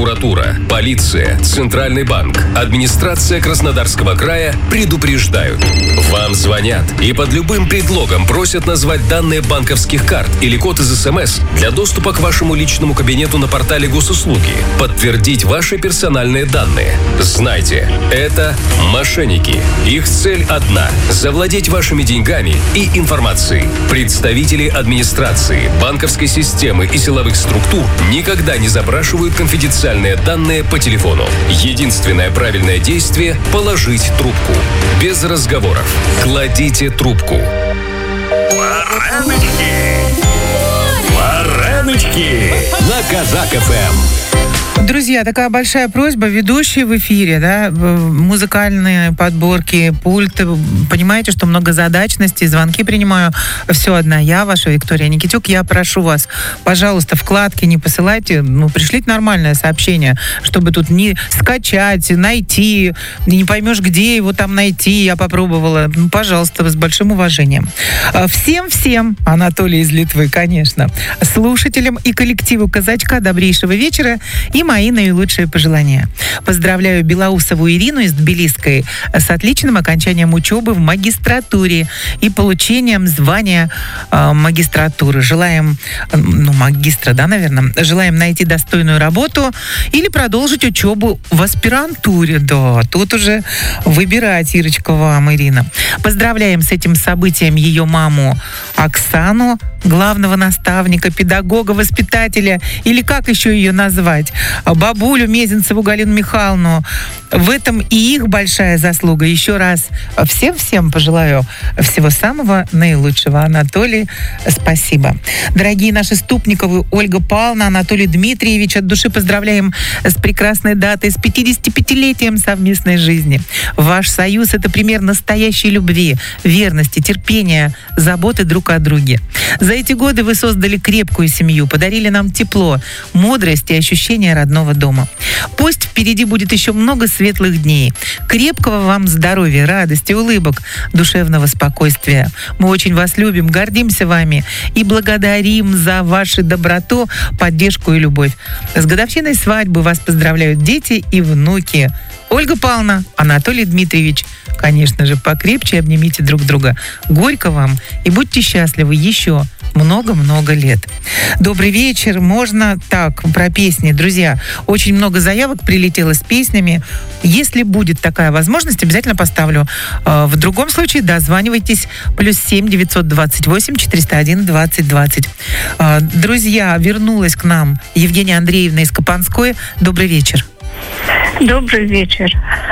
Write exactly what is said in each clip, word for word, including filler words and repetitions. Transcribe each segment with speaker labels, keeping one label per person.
Speaker 1: прокуратура, полиция, Центральный банк, администрация Краснодарского края предупреждают. Вам звонят и под любым предлогом просят назвать данные банковских карт или код из СМС для доступа к вашему личному кабинету на портале госуслуги, подтвердить ваши персональные данные. Знайте, это мошенники. Их цель одна – завладеть вашими деньгами и информацией. Представители администрации, банковской системы и силовых структур никогда не запрашивают конфиденциальные данные по телефону. Единственное правильное действие – положить трубку. Без разговоров. Кладите трубку.
Speaker 2: Вареночки! Вареночки! На Казак эф эм.
Speaker 3: Друзья, такая большая просьба. Ведущие в эфире, да, музыкальные подборки, пульт. Понимаете, что многозадачности, звонки принимаю. Все одна я, ваша Виктория Никитюк. Я прошу вас, пожалуйста, вкладки не посылайте. Ну, пришлите нормальное сообщение, чтобы тут не скачать, найти. Не поймешь, где его там найти. Я попробовала. Ну, пожалуйста, с большим уважением. Всем-всем, Анатолий из Литвы, конечно, слушателям и коллективу «Казачка» добрейшего вечера и мои наилучшие пожелания. Поздравляю Белоусову Ирину из Тбилисской с отличным окончанием учебы в магистратуре и получением звания э, магистратуры. Желаем, ну, магистра, да, наверное, желаем найти достойную работу или продолжить учебу в аспирантуре. Да, тут уже выбирать, Ирочка, вам, Ирина. Поздравляем с этим событием ее маму Оксану, главного наставника, педагога, воспитателя, или как еще ее назвать, бабулю Мезенцеву Галину Михайловну. В этом и их большая заслуга. Еще раз всем-всем пожелаю всего самого наилучшего. Анатолий, спасибо. Дорогие наши Ступниковы, Ольга Павловна, Анатолий Дмитриевич, от души поздравляем с прекрасной датой, с пятидесятипятилетием совместной жизни. Ваш союз – это пример настоящей любви, верности, терпения, заботы друг о друге. За эти годы вы создали крепкую семью, подарили нам тепло, мудрость и ощущение родного дома. Пусть впереди будет еще много светлых дней. Крепкого вам здоровья, радости, улыбок, душевного спокойствия. Мы очень вас любим, гордимся вами и благодарим за вашу доброту, поддержку и любовь. С годовщиной свадьбы вас поздравляют дети и внуки. Ольга Павловна, Анатолий Дмитриевич, конечно же, покрепче обнимите друг друга. Горько вам и будьте счастливы еще много-много лет. Добрый вечер. Можно так, про песни. Друзья, очень много заявок прилетело с песнями. Если будет такая возможность, обязательно поставлю. В другом случае дозванивайтесь. Плюс семь девятьсот двадцать восемь четыреста один двадцать двадцать. Друзья, вернулась к нам Евгения Андреевна из Копанской. Добрый вечер.
Speaker 4: Добрый вечер.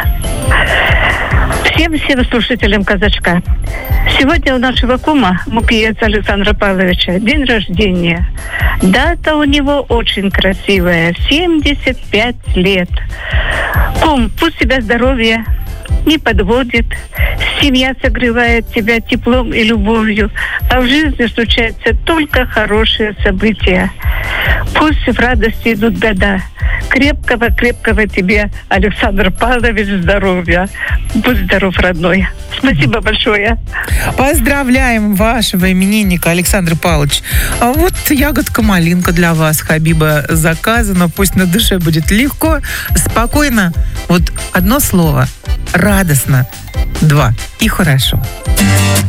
Speaker 4: Всем всем слушателям «Казачка». Сегодня у нашего кума, мукиеца Александра Павловича, день рождения. Дата у него очень красивая. семьдесят пять лет. Кум, пусть тебя здоровье не подводит. Семья согревает тебя теплом и любовью. А в жизни случаются только хорошие события. Пусть в радости идут года. Крепкого-крепкого тебе, Александр Павлович, здоровья. Будь здоров, родной. Спасибо большое.
Speaker 3: Поздравляем вашего именинника, Александр Павлович. А вот ягодка-малинка для вас, Хабиба, заказана. Пусть на душе будет легко, спокойно. Вот одно слово. Радостно. Два. И хорошо.